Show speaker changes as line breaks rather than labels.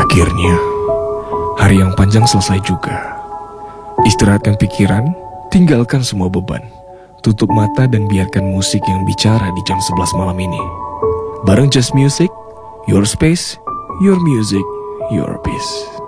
Akhirnya, hari yang panjang selesai juga. Istirahatkan pikiran, tinggalkan semua beban. Tutup mata dan biarkan musik yang bicara di jam 11 malam ini. Bareng Just Music, your space, your music, your peace.